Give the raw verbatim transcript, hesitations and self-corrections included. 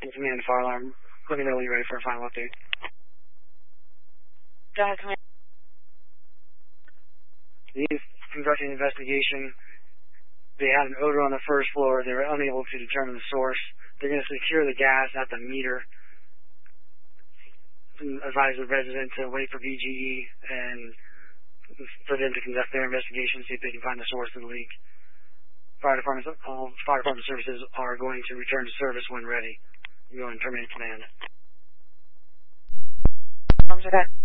Command Fire Alarm. Let me know when you're ready for a final update. Go ahead, Command. These conducting an investigation. They had an odor on the first floor. They were unable to determine the source. They're going to secure the gas at the meter. Advise the resident to wait for V G E and for them to conduct their investigation, see if they can find the source of the leak. Fire departments, all fire department services are going to return to service when ready. You go and terminate command. Roger that.